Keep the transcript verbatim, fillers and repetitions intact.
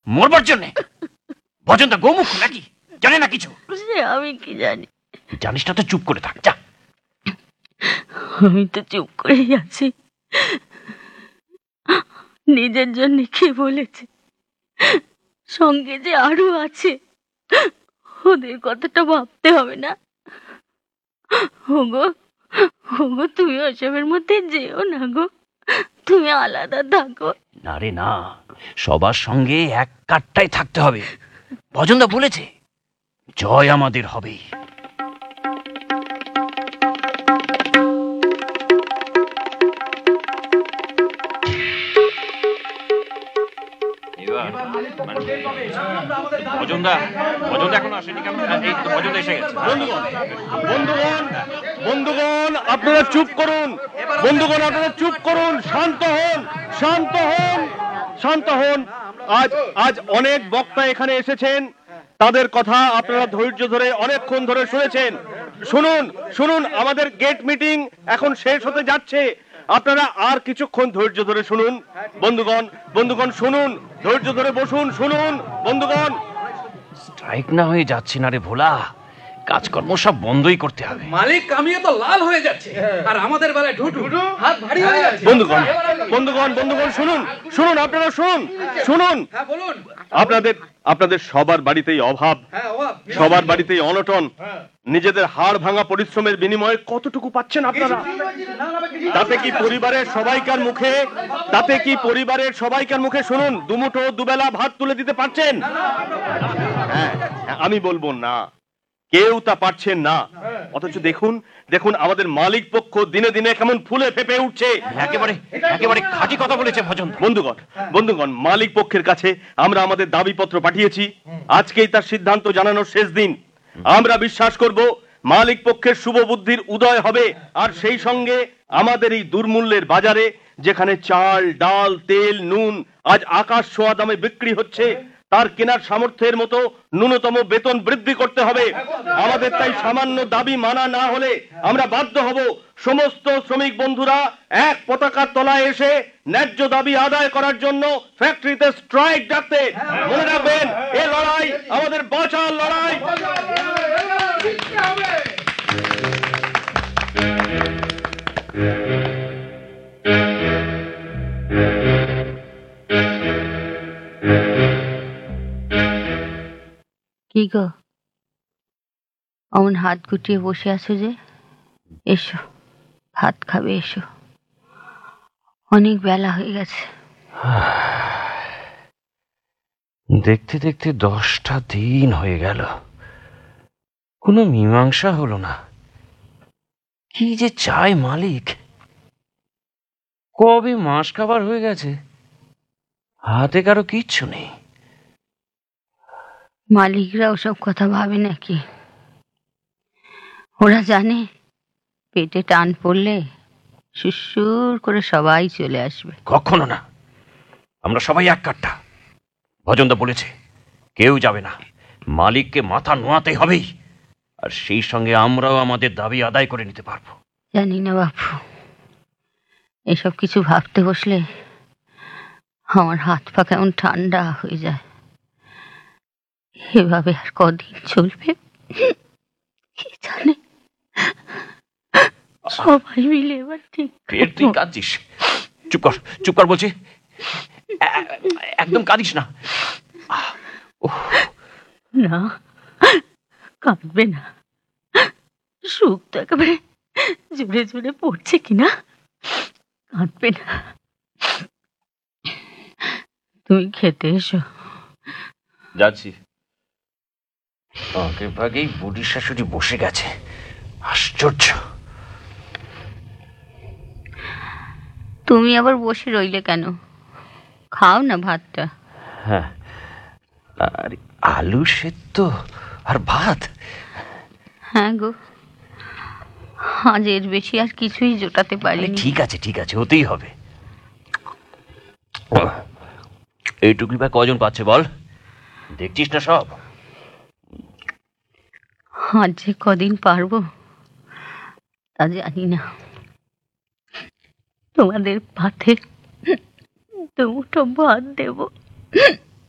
মরবার জন্য? ভজনদা গোমুখ নাকি, জানে না কিছু? আমি কি জানি? জানিস না তো চুপ করে থাক, যা। আমি তো চুপ করেই আছি। নিজের জন্য কি বলেছে, সঙ্গে যে আরো আছে, ওদের কথাটা ভাবতে হবে না? ওগো ওগো, তুমি ওসবের মধ্যে যেও না গো, তুমি আলাদা থাকো। না রে না, সবার সঙ্গে এক কাঠটায় থাকতে হবে। ভজনদা বলেছে জয় আমাদের হবেই। ভজনদা ভজনদা এখনো আসেনি কেন? এই তো ভজনদা এসে গেছে। বন্ধুগণ বন্ধুগণ আপনারা চুপ করুন। বন্ধুগণ আপনারা চুপ করুন, শান্ত হন, শান্ত হন, শান্ত হন। আজ আজ অনেক বক্তা এখানে এসেছেন, তাদের কথা আপনারা ধৈর্য ধরে অনেকক্ষণ ধরে শুনেছেন। শুনুন শুনুন, আমাদের গেট মিটিং এখন শেষ হতে যাচ্ছে, আপনারা আর কিছুক্ষণ ধৈর্য ধরে শুনুন। বন্ধুগণ বন্ধুগণ শুনুন, ধৈর্য ধরে বসুন, শুনুন বন্ধুগণ। স্ট্রাইক না হয়ে যাচ্ছে না রে ভোলা, কাজকর্ম সব বন্ধই করতে হবে। মালিক কামিয়ে তো লাল হয়ে যাচ্ছে, আর আমাদের বেলায় ঢুটু হাত ভারী হয়ে যাচ্ছে। বন্ধুগণ বন্ধুগণ বন্ধুগণ শুনুন শুনুন, আপনারা শুনুন শুনুন। হ্যাঁ বলুন। আপনাদের আপনাদের সবার বাড়িতেই অভাব, সবার বাড়িতেই অনটন। নিজেদের হাড় ভাঙা পরিশ্রমের বিনিময়ে কতটুকু পাচ্ছেন আপনারা? তাতে কি পরিবারের সবাইকার মুখে তাতে কি পরিবারের সবাইকার মুখে শুনুন, দুমুঠো দুবেলা ভাত তুলে দিতে পারছেন? হ্যাঁ, আমি বলবো না, কেউ তা পারছেন না। অথচ দেখুন দেখুন আমাদের মালিক পক্ষ দিনে দিনে কেমন ফুলে ফেপে উঠছে। একেবারে একেবারে খাঁটি কথা বলেছে ভজন। বন্ধুগণ বন্ধুগণ মালিক পক্ষের কাছে আমরা আমাদের দাবিপত্র পাঠিয়েছি। আজকেই তার সিদ্ধান্ত জানানোর শেষ দিন। আমরা বিশ্বাস করব মালিক পক্ষের শুভ বুদ্ধির উদয় হবে, আর সেই সঙ্গে আমাদের এই দুর্মূল্যের বাজারে, যেখানে চাল ডাল তেল নুন আজ আকাশ ছোঁয়া দামে বিক্রি হচ্ছে, তার কেনার সামর্থ্যের মতো ন্যূনতম বেতন বৃদ্ধি করতে হবে। আমাদের তাই সামান্য দাবি মানা না হলে আমরা বাধ্য হব সমস্ত শ্রমিক বন্ধুরা এক পতাকার তলায় এসে ন্যায্য দাবি আদায় করার জন্য ফ্যাক্টরিতে স্ট্রাইক ডাকতে। মনে রাখবেন, এই লড়াই আমাদের বাঁচার লড়াই। কি গো, অমন হাত গুটিয়ে বসে আছো যে? এসো, ভাত খাবে, এসো, অনেক বেলা হয়ে গেছে। দেখতে দেখতে দশটা দিন হয়ে গেল, কোনো মীমাংসা হলো না। কি যে চায় মালিক! কবে মাস খাবার হয়ে গেছে, হাতে কারো কিচ্ছু নেই। মালিকরা ওসব কথা ভাবে নাকি? ওরা জানে পেটে টান পড়লে সুসুর করে সবাই চলে আসবে। কখনো না, আমরা সবাই এক কাঠটা। ভজনদা বলেছে কেউ যাবে না, মালিককে মাথা নোয়াতে হবেই, আর সেই সঙ্গে আমরাও আমাদের দাবি আদায় করে নিতে পারবো। জানি না বাপু, এসব কিছু ভাবতে বসলে আমার হাত পা কেমন ঠান্ডা হয়ে যায়। এভাবে আর কদিন চলবে কে জানে। সবাই মিলে এবার ঠিক। তুই কাঁদছিস? চুপ কর, চুপ কর বলছি, একদম কাঁদিস না। না, কাঁদবে না। সুখ তো একেবারে জোরে জোরে পড়ছে কিনা, কাঁদবে না। তুমি খেতে এসো। যাচ্ছি। আগে ভাগেই বুড়ির শাশুড়ি বসে গেছে, আশ্চর্য। তুমি আবার বসে রইলে কেন? খাও না ভাতটা। হ্যাঁ, আর আলু সেদ্ধ আর ভাত। হ্যাঁ গো, আজ এর বেশি আর কিছুই জোটাতে পারিনি। ঠিক আছে ঠিক আছে, হতেই হবে। এইটুকুই বা কজন পাচ্ছে বল, দেখছিস না সব। আজ যে কদিন পারবো তা জানি না। তোমাদের পাতে দুমুঠো ভাত দেবো।